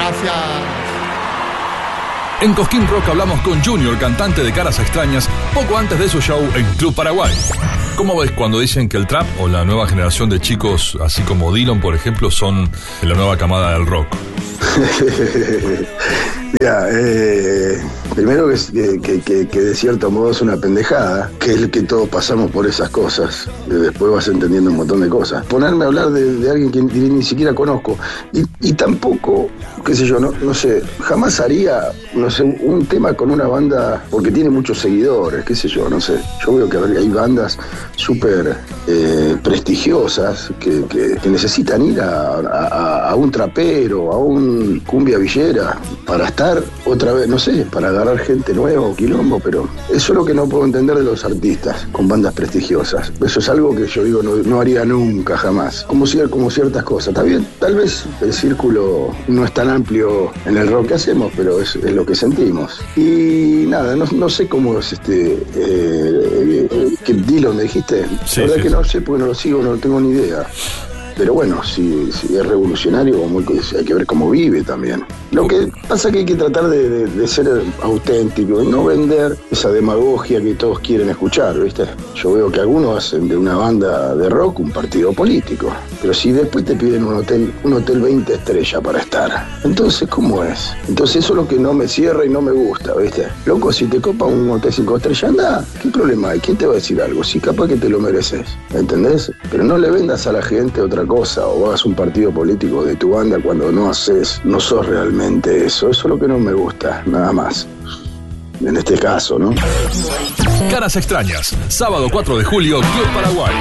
Gracias. En Cosquín Rock hablamos con Junior, cantante de Caras Extrañas, poco antes de su show en Club Paraguay. ¿Cómo ves cuando dicen que el trap o la nueva generación de chicos, así como Dylan, por ejemplo, son la nueva camada del rock? Ya, primero que de cierto modo es una pendejada, que es que todos pasamos por esas cosas, después vas entendiendo un montón de cosas. Ponerme a hablar de alguien que ni siquiera conozco, y tampoco, qué sé yo, no sé, jamás haría, no sé, un tema con una banda, porque tiene muchos seguidores, qué sé yo, no sé. Yo veo que hay bandas súper prestigiosas que necesitan ir a un trapero, a un cumbia villera, para estar otra vez, no sé, para agarrar gente nueva o quilombo, pero eso es lo que no puedo entender de los artistas con bandas prestigiosas. Eso es algo que yo digo no haría nunca, jamás. Como ciertas cosas. Está bien, tal vez el círculo no es tan amplio en el rock que hacemos, pero es lo que sentimos. Y nada, no sé cómo es que Dylan, ¿me dijiste? Sí, la verdad sí, que no sé, porque no lo sigo, no tengo ni idea. Pero bueno, si es revolucionario, hay que ver cómo vive también. Lo que pasa es que hay que tratar de ser auténtico y no vender esa demagogia que todos quieren escuchar, ¿viste? Yo veo que algunos hacen de una banda de rock un partido político, pero si después te piden un hotel 20 estrellas para estar, entonces ¿cómo es? Entonces eso es lo que no me cierra y no me gusta, ¿viste? Loco, si te copa un hotel 5 estrellas, anda, ¿qué problema hay? ¿Quién te va a decir algo? Si capaz que te lo mereces, ¿entendés? Pero no le vendas a la gente otra cosa o hagas un partido político de tu banda cuando no sos realmente eso. Eso es lo que no me gusta, nada más. En este caso, ¿no? Caras Extrañas, sábado 4 de julio, Club Paraguay.